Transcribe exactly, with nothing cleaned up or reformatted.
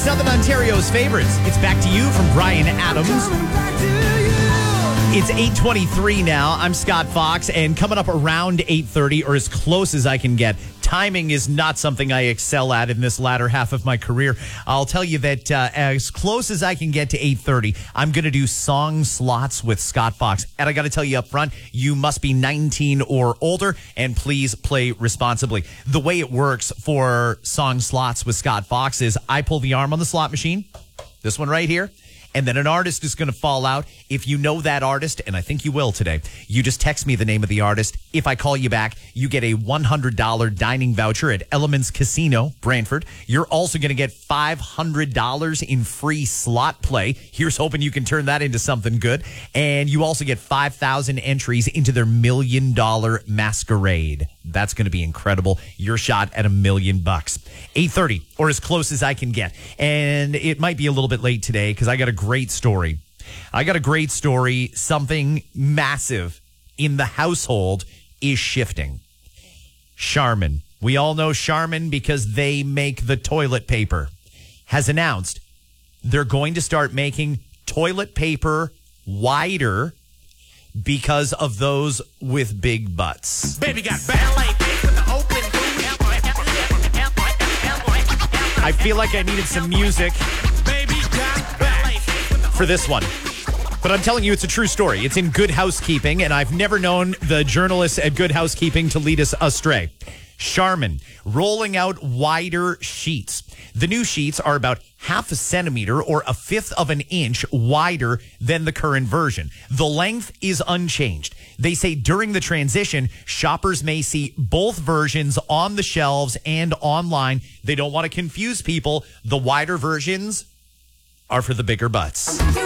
Southern Ontario's favorites. It's Back to You from Bryan Adams. It's eight twenty-three now. I'm Scott Fox, and coming up around eight thirty, or as close as I can get. Timing is not something I excel at in this latter half of my career. I'll tell you that uh, as close as I can get to eight thirty, I'm going to do song slots with Scott Fox. And I got to tell you up front, you must be nineteen or older, and please play responsibly. The way it works for song slots with Scott Fox is I pull the arm on the slot machine, this one right here, and then an artist is going to fall out. If you know that artist, and I think you will today, you just text me the name of the artist. If I call you back, you get a one hundred dollars dining voucher at Elements Casino, Brantford. You're also going to get five hundred dollars in free slot play. Here's hoping you can turn that into something good. And you also get five thousand entries into their million dollar masquerade. That's going to be incredible. Your shot at a million bucks. eight thirty, or as close as I can get. And it might be a little bit late today because I got a great story. I got a great story. Something massive in the household is shifting. Charmin, we all know Charmin because they make the toilet paper, has announced they're going to start making toilet paper wider because of those with big butts. Baby got ballet feet with the open I feel like I needed some music Baby got ballet feet with the for this one. But I'm telling you, it's a true story. It's in Good Housekeeping, and I've never known the journalists at Good Housekeeping to lead us astray. Charmin, rolling out wider sheets. The new sheets are about half a centimeter or a fifth of an inch wider than the current version. The length is unchanged. They say during the transition, shoppers may see both versions on the shelves and online. They don't want to confuse people. The wider versions are for the bigger butts.